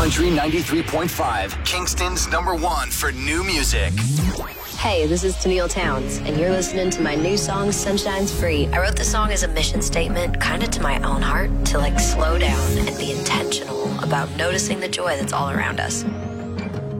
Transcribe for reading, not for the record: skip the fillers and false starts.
Country 93.5, Kingston's #1 for new music. Hey, this is Tennille Towns, and you're listening to my new song, Sunshine's Free. I wrote the song as a mission statement, kind of to my own heart, to slow down and be intentional about noticing the joy that's all around us.